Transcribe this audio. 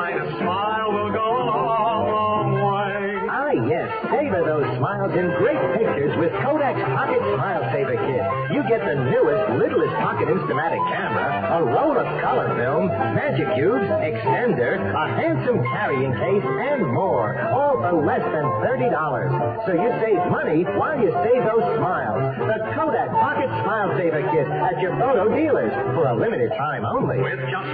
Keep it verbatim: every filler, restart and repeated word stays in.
mind, a smile will go a long, long way. Ah, yes. Savor those smiles in great pictures with Kodak's Pocket Smile Saver Kit. You get the newest, littlest pocket Instamatic camera, a roll of color film, magic cubes, extender, a handsome carrying case, and more. All for less than thirty dollars. So you save money while you save those smiles. The Kodak Pocket Smile Saver Kit at your photo dealers for a limited time only. With just